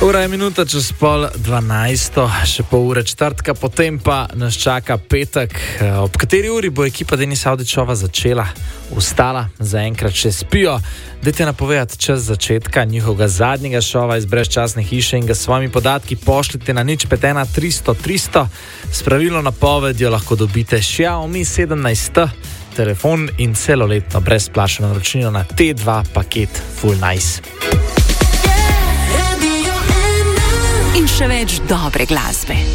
Ura je minuta čez 11:30, še pol ure četrtka, potem pa nas čaka petek. Ob kateri uri bo ekipa Denisa Avdićova začela? Vstala, zaenkrat še spijo. Dajte napovedati čas začetka njihovega zadnjega šova iz brezčasne hiše in ga s svojimi podatki pošljite na 051 300 300. S pravilno napovedjo lahko dobite Xiaomi 17T, telefon in celoletno brezplačno naročnino na T2 paket Full Nice. In še več dobre glasbe.